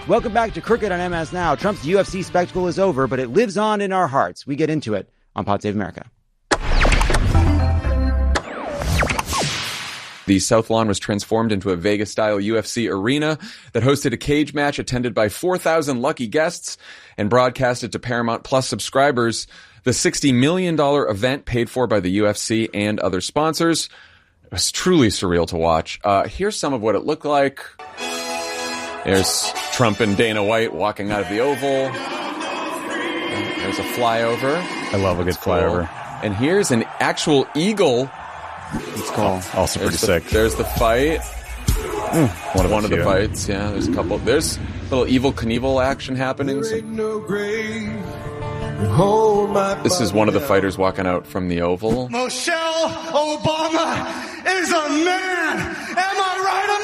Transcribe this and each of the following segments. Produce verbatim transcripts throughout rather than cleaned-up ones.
Welcome back to Crooked on M S Now. Trump's U F C spectacle is over, but it lives on in our hearts. We get into it on Pod Save America. The South Lawn was transformed into a Vegas-style U F C arena that hosted a cage match attended by four thousand lucky guests and broadcasted to Paramount Plus subscribers. The sixty million dollars event paid for by the U F C and other sponsors. It was truly surreal to watch. Uh, here's some of what it looked like. There's Trump and Dana White walking out of the Oval. And there's a flyover. I love a good cool. flyover. And here's an actual eagle. It's cool. Also pretty there's the, sick. There's the fight. Mm, one of, one of the few. fights, yeah. There's a couple. There's a little Evel Knievel action happening. So. This is one of the fighters walking out from the Oval. Michelle Obama is a man. Am I right,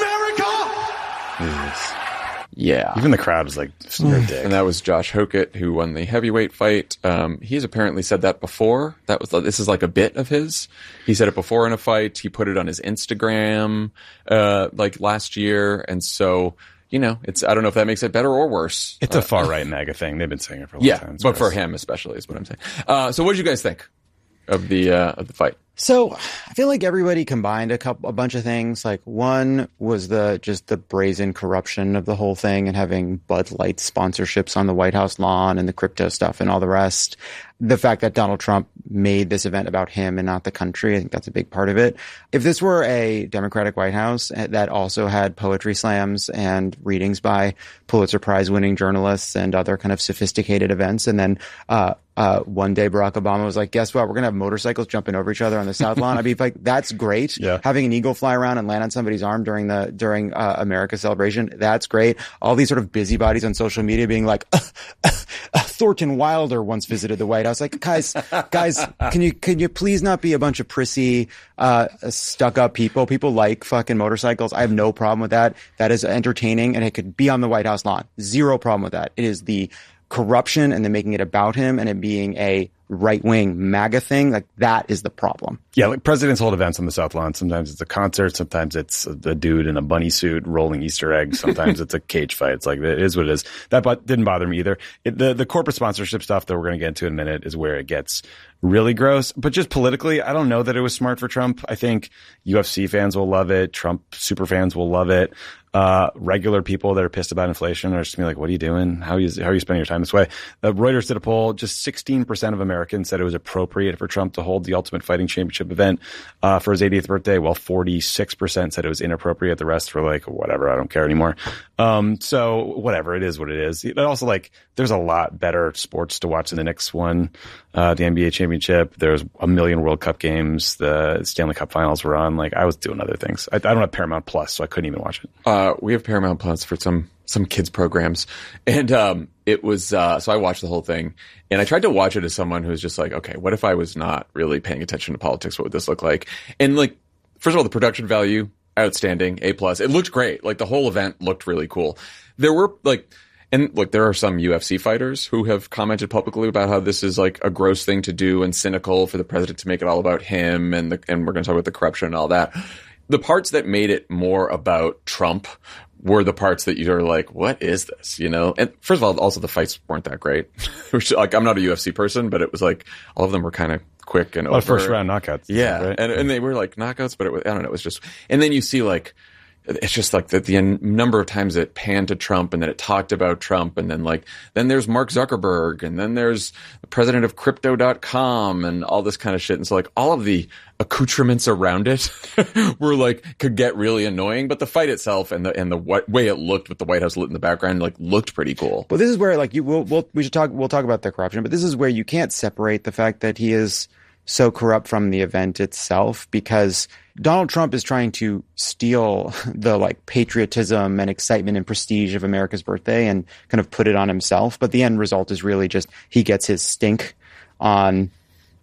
America? Yes. Yeah. Even the crowd was like, your dick. And that was Josh Hokett, who won the heavyweight fight. Um, he's apparently said that before. That was, this is like a bit of his. He said it before in a fight. He put it on his Instagram, uh, like last year. And so, you know, it's, I don't know if that makes it better or worse. It's a uh, far right MAGA thing. They've been saying it for a long yeah, time. but for him especially is what I'm saying. Uh, so what did you guys think of the, uh, of the fight? So I feel like everybody combined a couple, a bunch of things. Like one was the just the brazen corruption of the whole thing and having Bud Light sponsorships on the White House lawn and the crypto stuff and all the rest. The fact that Donald Trump made this event about him and not the country, I think that's a big part of it. If this were a Democratic White House that also had poetry slams and readings by Pulitzer Prize winning journalists and other kind of sophisticated events, and then uh uh one day Barack Obama was like, guess what? We're going to have motorcycles jumping over each other on the South Lawn. I'd be like, that's great. Yeah. Having an eagle fly around and land on somebody's arm during the during uh, America celebration, that's great. All these sort of busybodies on social media being like, uh, uh, uh, Thornton Wilder once visited the White House. Like, guys, guys, can you can you please not be a bunch of prissy, uh, stuck up people? People like fucking motorcycles. I have no problem with that. That is entertaining, and it could be on the White House lawn. Zero problem with that. It is the corruption and then making it about him and it being a right-wing MAGA thing. Like, that is the problem. Yeah, like presidents hold events on the South Lawn. Sometimes it's a concert. Sometimes it's a dude in a bunny suit rolling Easter eggs. Sometimes it's a cage fight. It's like, it is what it is. That but didn't bother me either. It, the, the corporate sponsorship stuff that we're going to get into in a minute is where it gets really gross. But just politically, I don't know that it was smart for Trump. I think U F C fans will love it. Trump super fans will love it. Uh, regular people that are pissed about inflation are just gonna be like, what are you doing? How are you, how are you spending your time this way? Uh, Reuters did a poll. Just sixteen percent of Americans said it was appropriate for Trump to hold the Ultimate Fighting Championship event, uh, for his eightieth birthday, while forty-six percent said it was inappropriate. The rest were like, whatever, I don't care anymore. Um, so whatever, it is what it is. But also, like, there's a lot better sports to watch than the Knicks won, uh, the N B A championship. There's a million World Cup games. The Stanley Cup finals were on. Like, I was doing other things. I, I don't have Paramount Plus, so I couldn't even watch it. Uh, we have Paramount Plus for some, some kids programs. And, um, it was, uh, so I watched the whole thing and I tried to watch it as someone who's just like, okay, what if I was not really paying attention to politics? What would this look like? And like, first of all, the production value, outstanding, A plus. It looked great. Like, the whole event looked really cool. There were like, and look, there are some U F C fighters who have commented publicly about how this is like a gross thing to do and cynical for the president to make it all about him. And the, and we're going to talk about the corruption and all that. The parts that made it more about Trump were the parts that you're like, what is this? You know? And first of all, also the fights weren't that great. Which, like, I'm not a U F C person, but it was like, all of them were kind of quick and oh, over. First round knockouts. Yeah. Right? And, and they were like knockouts, but it was, I don't know, it was just, and then you see like, it's just like the, the number of times it panned to Trump and then it talked about Trump and then like, then there's Mark Zuckerberg and then there's the president of crypto dot com and all this kind of shit. And so like all of the accoutrements around it were like, could get really annoying, but the fight itself and the, and the w- way it looked with the White House lit in the background, like looked pretty cool. But this is where like you will, we'll, we should talk, we'll talk about the corruption, but this is where you can't separate the fact that he is so corrupt from the event itself, because Donald Trump is trying to steal the like patriotism and excitement and prestige of America's birthday and kind of put it on himself. But the end result is really just he gets his stink on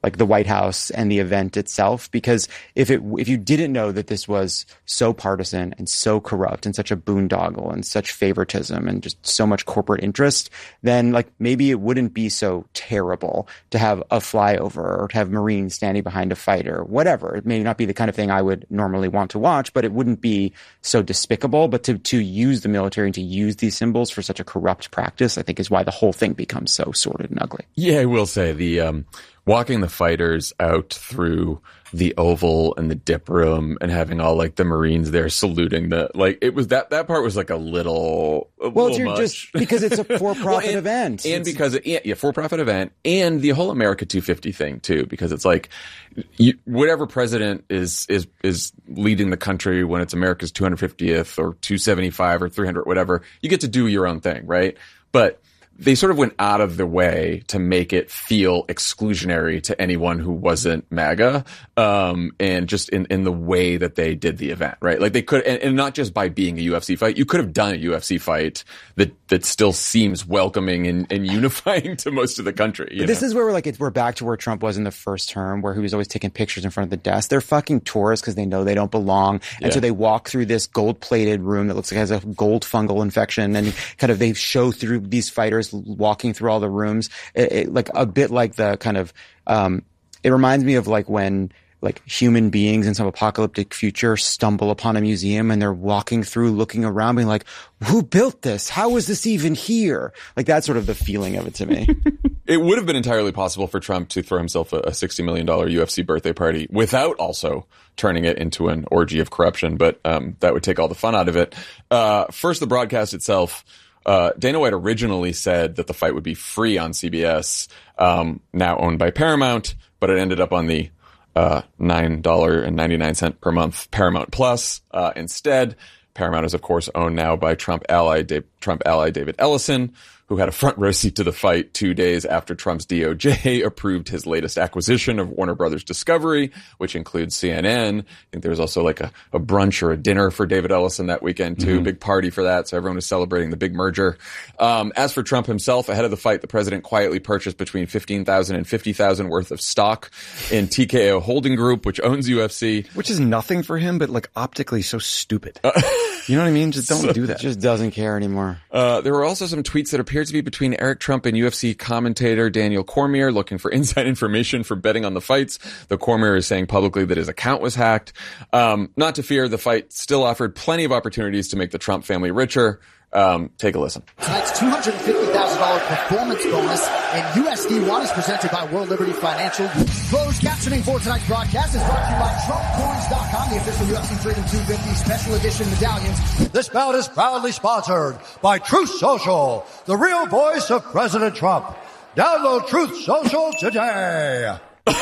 like the White House and the event itself, because if it if you didn't know that this was so partisan and so corrupt and such a boondoggle and such favoritism and just so much corporate interest, then like maybe it wouldn't be so terrible to have a flyover or to have Marines standing behind a fighter, whatever. It may not be the kind of thing I would normally want to watch, but it wouldn't be so despicable. But to to use the military and to use these symbols for such a corrupt practice, I think is why the whole thing becomes so sordid and ugly. Yeah, I will say the um walking the fighters out through the Oval and the dip room and having all like the Marines there saluting the, like it was that, that part was like a little, a well, little you're much. just because it's a for-profit well, and, event. And it's, because it, yeah, for-profit event and the whole America two fifty thing too, because it's like you, whatever president is, is, is leading the country when it's America's two hundred fiftieth or two seventy-five or three hundred, whatever, you get to do your own thing, right? But they sort of went out of their way to make it feel exclusionary to anyone who wasn't MAGA, um, and just in, in the way that they did the event, right? Like they could, and, and not just by being a U F C fight, you could have done a U F C fight that, that still seems welcoming and, and unifying to most of the country. You this know? is where we're like, it's, we're back to where Trump was in the first term, where he was always taking pictures in front of the desk. They're fucking tourists because they know they don't belong. And Yeah. so they walk through this gold plated room that looks like it has a gold fungal infection, and kind of they show through these fighters walking through all the rooms, it, it, like a bit like the kind of, um, it reminds me of like when like human beings in some apocalyptic future stumble upon a museum and they're walking through, looking around, being like, who built this? How is this even here? Like that's sort of the feeling of it to me. It would have been entirely possible for Trump to throw himself a, a sixty million dollars U F C birthday party without also turning it into an orgy of corruption, but um, that would take all the fun out of it. Uh, first, the broadcast itself. Uh, Dana White originally said that the fight would be free on C B S, um, now owned by Paramount, but it ended up on the uh, nine dollars and ninety-nine cents per month Paramount Plus uh, instead. Paramount is, of course, owned now by Trump ally, Dave, Trump ally David Ellison, who had a front row seat to the fight two days after Trump's D O J approved his latest acquisition of Warner Brothers Discovery, which includes C N N. I think there was also like a, a brunch or a dinner for David Ellison that weekend too. Mm-hmm. Big party for that. So everyone was celebrating the big merger. Um, as for Trump himself, ahead of the fight, the president quietly purchased between fifteen thousand and fifty thousand worth of stock in T K O Holding Group, which owns U F C. Which is nothing for him, but like optically so stupid. Uh, you know what I mean? Just don't so, do that. Just doesn't care anymore. Uh, there were also some tweets that appeared to be between Eric Trump and U F C commentator Daniel Cormier looking for inside information for betting on the fights. The Cormier is saying publicly that his account was hacked. Um, not to fear, the fight still offered plenty of opportunities to make the Trump family richer. Um, take a listen. Tonight's two hundred fifty thousand dollars performance bonus and U S D one is presented by World Liberty Financial. Closed captioning for tonight's broadcast is brought to you by Trump Coins dot com, the official U F C Freedom two fifty special edition medallions. This bout is proudly sponsored by Truth Social, the real voice of President Trump. Download Truth Social today.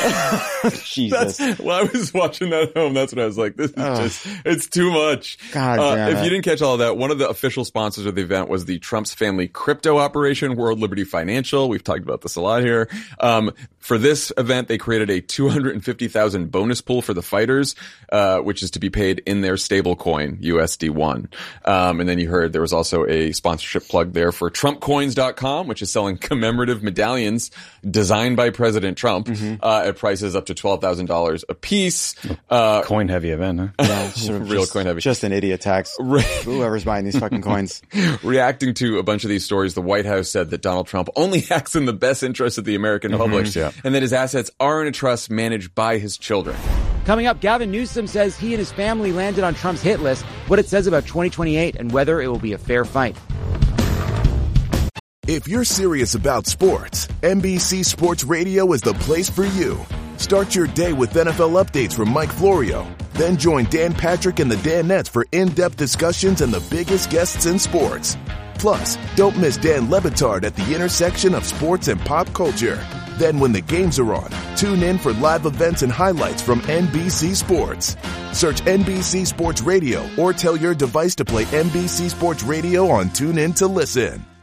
Jesus. That's, well, I was watching that at home. That's what I was like, this is oh. just, it's too much. God uh, damn if it. you didn't catch all of that, one of the official sponsors of the event was the Trump's family crypto operation, World Liberty Financial. We've talked about this a lot here. Um, for this event, they created a two hundred fifty thousand bonus pool for the fighters, uh, which is to be paid in their stable coin, U S D one. Um, and then you heard there was also a sponsorship plug there for Trump Coins dot com, which is selling commemorative medallions designed by President Trump, mm-hmm. uh, at prices up to twelve thousand dollars a piece. Uh, coin heavy event, huh? Yeah, sort of real just, coin heavy. Just an idiot tax. Whoever's buying these fucking coins. Reacting to a bunch of these stories, the White House said that Donald Trump only acts in the best interest of the American mm-hmm, public, yeah. and that his assets are in a trust managed by his children. Coming up, Gavin Newsom says he and his family landed on Trump's hit list, what it says about twenty twenty-eight, and whether it will be a fair fight. If you're serious about sports, N B C Sports Radio is the place for you. Start your day with N F L updates from Mike Florio. Then join Dan Patrick and the Danettes for in-depth discussions and the biggest guests in sports. Plus, don't miss Dan Le Batard at the intersection of sports and pop culture. Then when the games are on, tune in for live events and highlights from N B C Sports. Search N B C Sports Radio or tell your device to play N B C Sports Radio on TuneIn to listen.